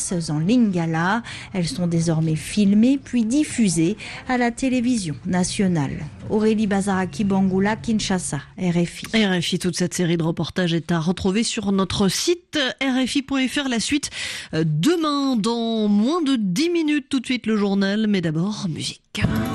pièces en lingala. Elles sont désormais filmées puis diffusées à la télévision nationale. Aurélie Bazaraki Bangoula, Kinshasa, RFI. RFI, toute cette série de reportages est à retrouver sur notre site rfi.fr. La suite demain dans moins de 10 minutes. Tout de suite le journal, mais d'abord musique.